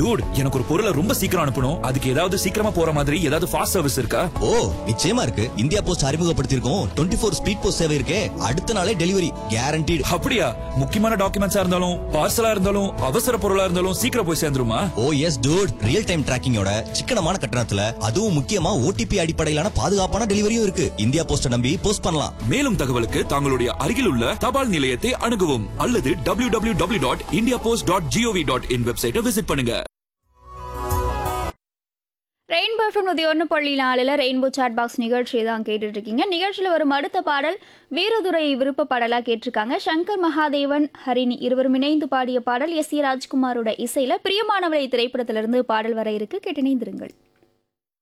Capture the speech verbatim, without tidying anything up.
Dude, எனக்கு ஒரு பொருளை ரொம்ப சீக்கிரம் அனுப்பணும். அதுக்கு ஏதாவது சீக்கிரமா போற மாதிரி ஏதாவது ஃபாஸ்ட் சர்வீஸ் இருக்கா? ஓ, நிச்சயமா இருக்கு. India post அறிமுகப்படுத்தியிருக்கோம் twenty four speed post சேவை இருக்கே. அடுத்த நாளே டெலிவரி கேரண்டீடு. அப்படியா? முக்கியமான டாக்குமெண்ட்ஸா இருந்தாலும் பார்சலா இருந்தாலும் அவசர பொருளா இருந்தாலும் சீக்கிரம் போய் சேர்ந்துருமா? ஓ எஸ் டூட், ரியல் டைம் டிராக்கிங்கோட சிக்கனமான கட்டணத்துல, அதுவும் முக்கியமா ஓடிபி அடிப்படையிலான பாதுகாப்பான டெலிவரியும் இருக்கு. இந்தியா போஸ்ட நம்பி போஸ்ட் பண்ணலாம். மேலும் தகவலுக்கு தங்களுடைய அருகில் உள்ள தபால் நிலையத்தை அணுகவும் அல்லது W W W dot India post dot gov dot in வெப்சைட்டை விசிட் பண்ணுங்க. ரெயின்போ எஃப்எம் நூற்றி ஒன்று புள்ளி நாலில் ரெயின்போ சாட் பாக்ஸ் நிகழ்ச்சி தான் கேட்டுட்டு இருக்கீங்க. நிகழ்ச்சியில் வரும் அடுத்த பாடல் வீரதுரை விருப்ப பாடலாக கேட்டிருக்காங்க. சங்கர் மகாதேவன், ஹரிணி இருவரும் இணைந்து பாடிய பாடல். எஸ் ஏ ராஜ்குமாரோட இசையில் பிரியமானவரை திரைப்படத்திலிருந்து பாடல் வர இருக்கு. கேட்டு இணைந்திருங்கள்.